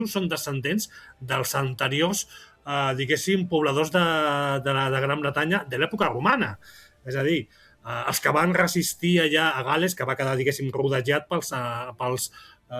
són descendents dels anteriors, diguéssim, pobladors de Gran Bretanya de l'època romana. És a dir, els que van resistir allà a Gales, que va quedar, diguéssim, rodejat pels